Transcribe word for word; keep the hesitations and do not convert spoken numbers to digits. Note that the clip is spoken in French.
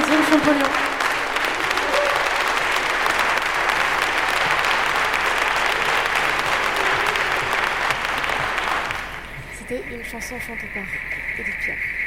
Roselyne Champollion. C'était une chanson chantée par Edith Piaf.